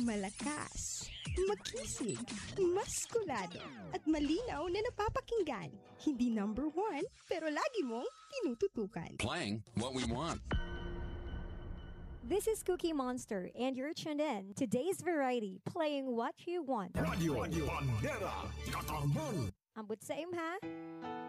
Malakas, makisig, maskulado, at malinaw na napapakinggan. Hindi number one, pero lagi mong tinututukan. Playing what we want. This is Cookie Monster, and you're tuned in to Today's Variety, playing what you want. Radio Bandera Katarman. Ambot sa imha.